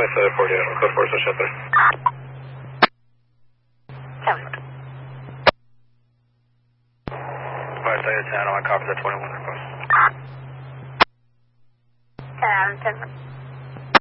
2740, code 4, so 3. 5 10, I copy that 21 request. 10 out of 10.